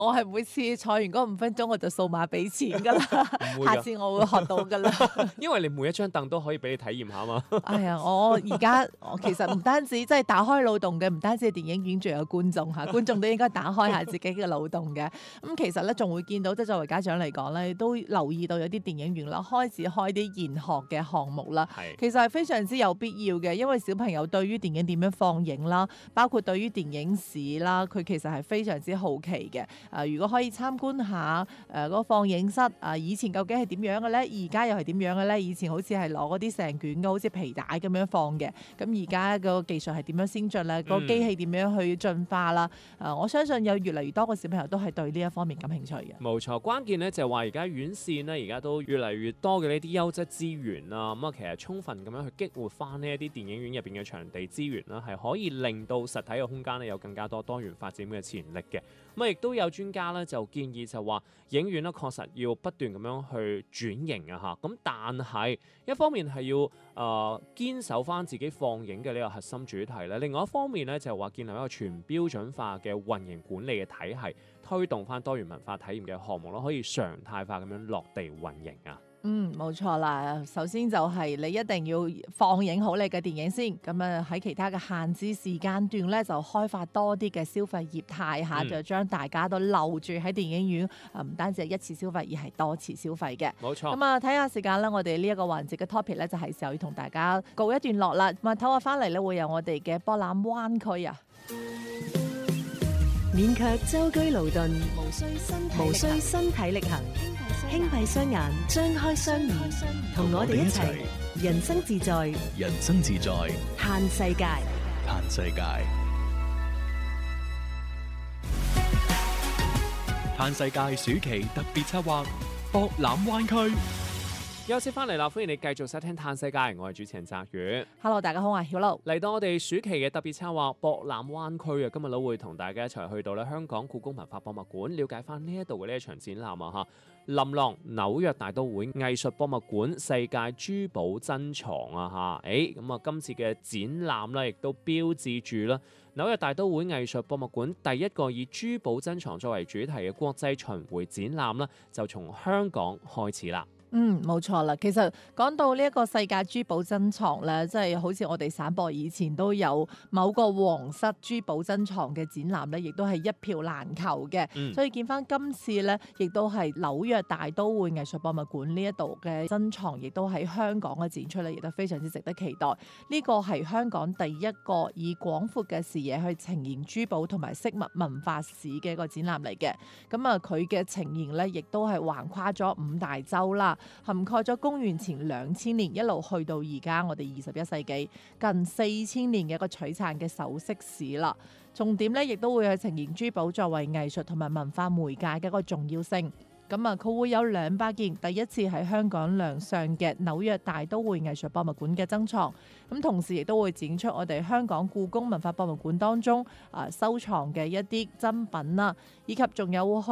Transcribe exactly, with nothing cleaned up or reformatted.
我係每次坐完嗰五分鐘我就掃碼俾錢噶啦，下次我會學到噶啦。 因為你每一張凳都可以俾你體驗下嘛。 哎呀，我而家我其實唔單止即係打開腦洞嘅，唔單止係電影院，仲有觀眾嚇，觀眾都應該打開下自己嘅腦洞嘅。咁其實咧仲會見到，即係作為家長嚟講咧，都留意到有啲電影院啦，開始開啲研學嘅項目啦。 係其實係非常之有必要嘅，因為小朋友對於電影點樣放映啦，包括對於電影史啦，佢其實係非常之好奇嘅。誒、呃，如果可以參觀下誒嗰個放映室，啊、呃，以前究竟係點樣嘅咧？而家又係點樣嘅咧？以前好似係攞嗰啲成卷嘅，好似皮帶咁樣放嘅。咁而家個技術係點樣先進咧？個機器點樣去進化啦？誒、呃，我相信有越嚟越多嘅小朋友都係對呢一方面感興趣嘅。 冇錯，關鍵咧就係話而家院線咧，而家都越嚟越多嘅呢啲優質資源啦。咁啊，其實充分咁樣去激活翻呢一啲電影院入邊嘅場地資源啦，係可以令到實體嘅空間咧有更加多多元發展嘅潛力嘅。咁啊，亦都有專家咧就建議就話，影院咧確實要不斷咁樣去轉型啊嚇。咁但係一方面係要誒、呃、堅守翻自己放映嘅呢個核心主題咧，另外一方面咧就係話建立一個全標準化嘅運營管理嘅體系，推動翻多元文化體驗嘅項目咯，可以常態化咁樣落地運營啊。 嗯，冇錯啦。首先就係你一定要放映好你嘅電影先，咁啊喺其他嘅限制時間段咧，就開發多啲嘅消費業態下，就將大家都留住喺電影院，啊唔單止係一次消費，而係多次消費嘅。 冇錯。 咁啊睇下時間啦，我哋呢一個環節嘅 topic 咧，就係時候要同大家告一段落啦。咁啊唞下翻嚟咧，會有我哋嘅博覽灣區啊。 勉強舟車勞頓， 無需身體無需身體力行，輕閉雙眼，張開雙耳，同我哋一齊人生自在， 人生自在， 嘆世界。 嘆世界，嘆世界暑期特別策劃博覽灣區。 休息翻嚟啦，歡迎你繼續收聽《嘆世界》，我係主持人澤宇。 Hello， 大家好，我係曉露。 嚟到我哋暑期嘅特別策劃博覽灣區啊，今日都會同大家一齊去到咧香港故宮文化博物館，了解翻呢一度嘅呢一場展覽啊嚇。琳琅紐約大都會藝術博物館世界珠寶珍藏啊嚇，誒咁啊今次嘅展覽咧，亦都標誌住啦紐約大都會藝術博物館第一個以珠寶珍藏作為主題嘅國際巡迴展覽啦，就從香港開始啦。 嗯，冇錯啦。其實講到呢一個世界珠寶珍藏咧，即係好似我哋省博以前都有某個皇室珠寶珍藏嘅展覽咧，亦都係一票難求嘅。嗯、所以見翻今次咧，亦都係紐約大都會藝術博物館呢一度嘅珍藏，亦都喺香港嘅展出咧，亦都非常之值得期待。呢個係香港第一個以廣闊嘅視野去呈現珠寶同埋飾物文化史嘅一個展覽嚟嘅。咁啊，佢嘅呈現咧，亦都係橫跨咗五大洲啦。涵蓋咗公元前兩千年一路去到而家我哋二十一世紀近四千年嘅一個璀璨嘅首飾史啦。重點咧亦都會去呈現珠寶作為藝術同埋文化媒介嘅一個重要性。咁啊，佢會有兩百件第一次喺香港亮相嘅紐約大都會藝術博物館嘅珍藏，咁同時亦都會展出我哋香港故宮文化博物館當中啊收藏嘅一啲珍品啦，以及仲有會